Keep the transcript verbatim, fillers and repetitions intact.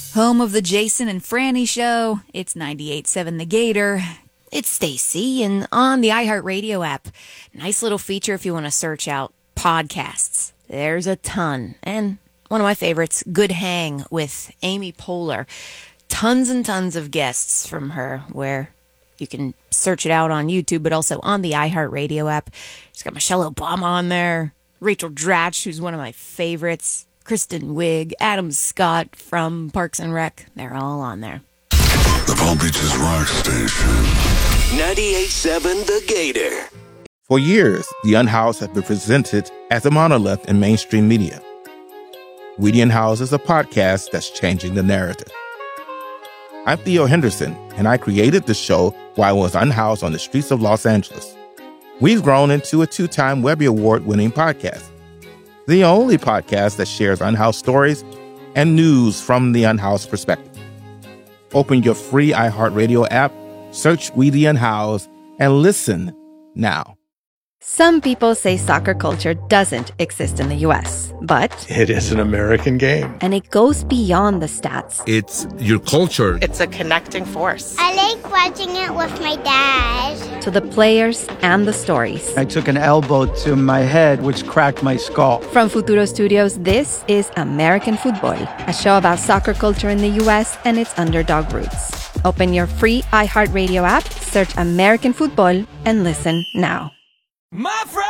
Home of the Jason and Franny Show. It's ninety-eight point seven The Gator. It's Stacy, and on the iHeartRadio app, nice little feature if you want to search out podcasts. There's a ton. And one of my favorites, Good Hang with Amy Poehler. Tons and tons of guests from her, where you can search it out on YouTube, but also on the iHeartRadio app. She's got Michelle Obama on there, Rachel Dratch, who's one of my favorites, Kristen Wiig, Adam Scott from Parks and Rec. They're all on there. The Palm Beaches Rock Station. ninety-eight point seven The Gator. For years, The Unhoused have been presented as a monolith in mainstream media. We the Unhoused is a podcast that's changing the narrative. I'm Theo Henderson, and I created the show while I was unhoused on the streets of Los Angeles. We've grown into a two-time Webby Award-winning podcast, the only podcast that shares unhoused stories and news from the unhoused perspective. Open your free iHeartRadio app, search We the Unhoused, and listen now. Some people say soccer culture doesn't exist in the U S, but it is an American game. And it goes beyond the stats. It's your culture. It's a connecting force. I like watching it with my dad. To the players and the stories. I took an elbow to my head, which cracked my skull. From Futuro Studios, this is American Football, a show about soccer culture in the U S and its underdog roots. Open your free iHeartRadio app, search American Football, and listen now. My friend!